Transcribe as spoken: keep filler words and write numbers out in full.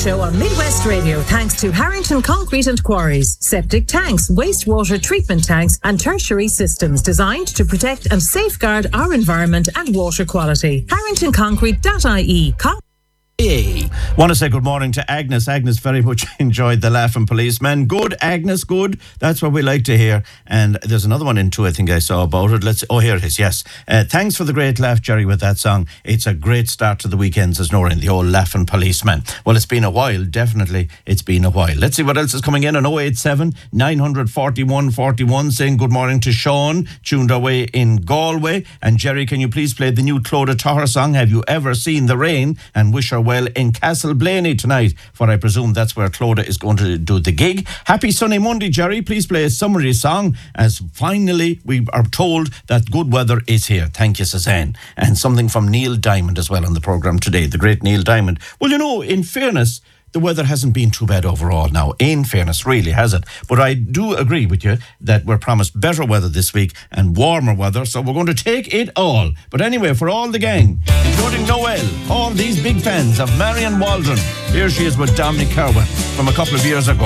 Show on Midwest Radio thanks to Harrington Concrete and Quarries. Septic tanks, wastewater treatment tanks and tertiary systems designed to protect and safeguard our environment and water quality. harrington concrete dot I E. Con- Want to say good morning to Agnes. Agnes very much enjoyed the Laughing Policeman. Good, Agnes, good. That's what we like to hear. And there's another one in too, I think I saw about it. Let's. Oh, here it is, yes. Uh, thanks for the great laugh, Jerry, with that song. It's a great start to the weekends, as Noreen, the old Laughing Policeman. Well, it's been a while, definitely. It's been a while. Let's see what else is coming in on oh eight seven, nine four one, four one, saying good morning to Sean, tuned away in Galway. And Jerry, can you please play the new Clodagh Toher song, Have You Ever Seen the Rain? And wish her well in Castle Blaney tonight, for I presume that's where Clodagh is going to do the gig. Happy Sunny Monday, Jerry. Please play a summary song, as finally we are told that good weather is here. Thank you, Suzanne. And something from Neil Diamond as well on the programme today, the great Neil Diamond. Well, you know, in fairness, the weather hasn't been too bad overall now, in fairness, really, has it? But I do agree with you that we're promised better weather this week and warmer weather, so we're going to take it all. But anyway, for all the gang, including Noel, all these big fans of Marion Waldron, here she is with Dominic Kerwin from a couple of years ago.